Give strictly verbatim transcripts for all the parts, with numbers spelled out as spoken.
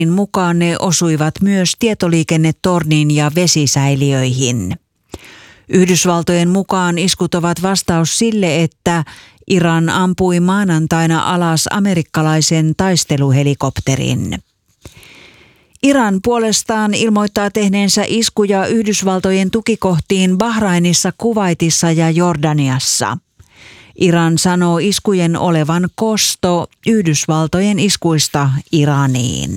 mukaan ne osuivat myös tietoliikennetorniin ja vesisäiliöihin. Yhdysvaltojen mukaan iskut ovat vastaus sille, että Iran ampui maanantaina alas amerikkalaisen taisteluhelikopterin. Iran puolestaan ilmoittaa tehneensä iskuja Yhdysvaltojen tukikohtiin Bahrainissa, Kuwaitissa ja Jordaniassa. Iran sanoo iskujen olevan kosto Yhdysvaltojen iskuista Iraniin.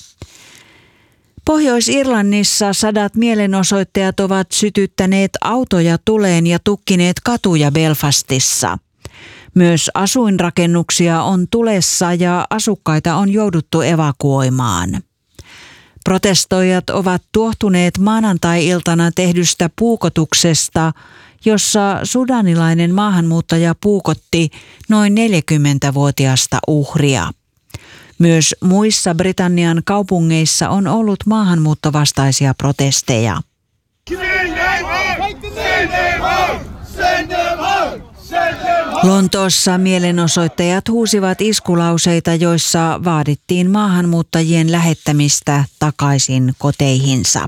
Pohjois-Irlannissa sadat mielenosoittajat ovat sytyttäneet autoja tuleen ja tukkineet katuja Belfastissa. Myös asuinrakennuksia on tulessa ja asukkaita on jouduttu evakuoimaan. Protestoijat ovat tuohtuneet maanantai-iltana tehdystä puukotuksesta, jossa sudanilainen maahanmuuttaja puukotti noin neljäkymmentävuotiasta uhria. Myös muissa Britannian kaupungeissa on ollut maahanmuuttovastaisia protesteja. Lontoossa mielenosoittajat huusivat iskulauseita, joissa vaadittiin maahanmuuttajien lähettämistä takaisin koteihinsa.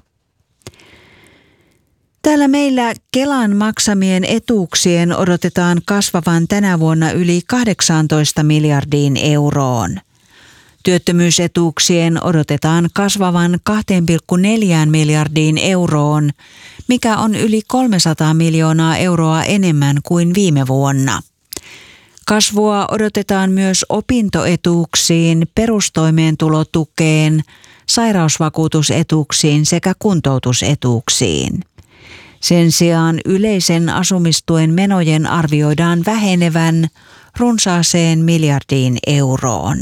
Täällä meillä Kelan maksamien etuuksien odotetaan kasvavan tänä vuonna yli kahdeksantoista miljardiin euroon. Työttömyysetuuksien odotetaan kasvavan kaksi pilkku neljä miljardiin euroon, mikä on yli kolmesataa miljoonaa euroa enemmän kuin viime vuonna. Kasvua odotetaan myös opintoetuuksiin, perustoimeentulotukeen, sairausvakuutusetuuksiin sekä kuntoutusetuuksiin. Sen sijaan yleisen asumistuen menojen arvioidaan vähenevän runsaaseen miljardiin euroon.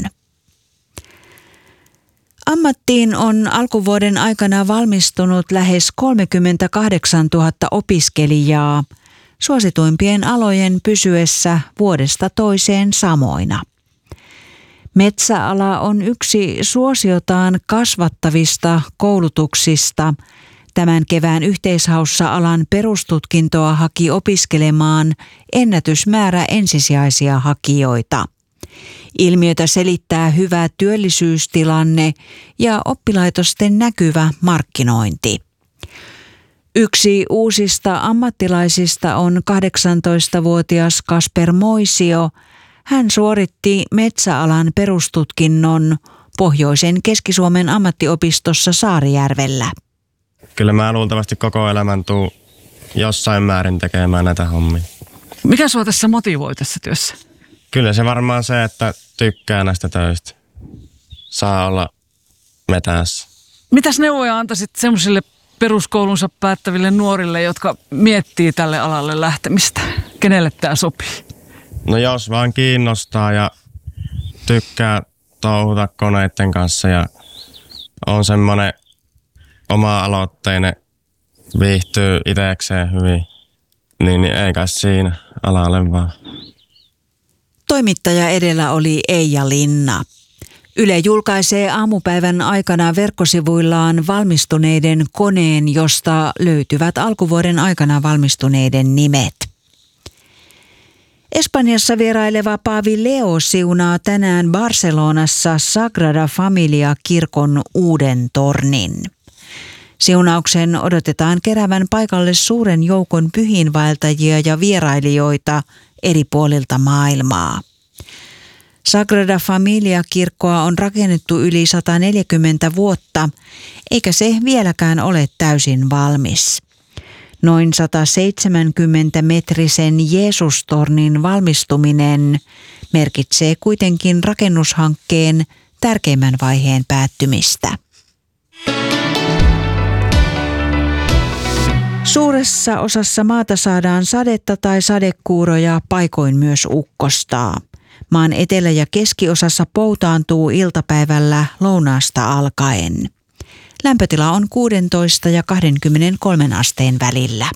Ammattiin on alkuvuoden aikana valmistunut lähes kolmekymmentäkahdeksantuhatta opiskelijaa, suosituimpien alojen pysyessä vuodesta toiseen samoina. Metsäala on yksi suosiotaan kasvattavista koulutuksista. Tämän kevään yhteishaussa alan perustutkintoa haki opiskelemaan ennätysmäärä ensisijaisia hakijoita. Ilmiötä selittää hyvä työllisyystilanne ja oppilaitosten näkyvä markkinointi. Yksi uusista ammattilaisista on kahdeksantoistavuotias Kasper Moisio. Hän suoritti metsäalan perustutkinnon Pohjoisen Keski-Suomen ammattiopistossa Saarijärvellä. Kyllä mä luultavasti koko elämän tuun jossain määrin tekemään näitä hommia. Mikä sua tässä motivoi tässä työssä? Kyllä se varmaan se, että tykkää näistä töistä. Saa olla metässä. Mitäs neuvoja antaisit semmoisille peruskoulunsa päättäville nuorille, jotka miettii tälle alalle lähtemistä? Kenelle tämä sopii? No jos vaan kiinnostaa ja tykkää touhuta koneiden kanssa ja on semmoinen oma-aloitteinen, viihtyy itsekseen hyvin, niin, niin ei kai siinä alalle vaan. Toimittaja edellä oli Eija Linna. Yle julkaisee aamupäivän aikana verkkosivuillaan valmistuneiden koneen, josta löytyvät alkuvuoden aikana valmistuneiden nimet. Espanjassa vieraileva paavi Leo siunaa tänään Barcelonassa Sagrada Familia-kirkon uuden tornin. Siunauksen odotetaan keräävän paikalle suuren joukon pyhiinvaeltajia ja vierailijoita eri puolilta maailmaa. Sagrada Familia-kirkkoa on rakennettu yli sata neljäkymmentä vuotta, eikä se vieläkään ole täysin valmis. Noin sata seitsemänkymmentä metrisen Jeesustornin valmistuminen merkitsee kuitenkin rakennushankkeen tärkeimmän vaiheen päättymistä. Suuressa osassa maata saadaan sadetta tai sadekuuroja, paikoin myös ukkostaa. Maan etelä- ja keskiosassa poutaantuu iltapäivällä lounaasta alkaen. Lämpötila on kuusitoista ja kaksikymmentäkolme asteen välillä.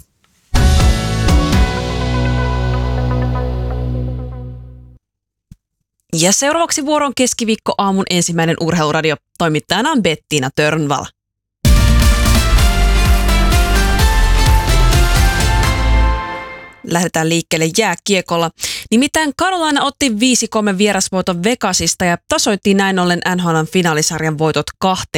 Ja seuraavaksi vuoron keskiviikko aamun ensimmäinen urheiluradio. Toimittajana on Bettina Törnvall. lähdetään liikkeelle jääkiekolla. Nimittäin Carolina otti viisi kolme vierasvoiton Vegasista ja tasoitti näin ollen N H L:n finaalisarjan voitot kahteen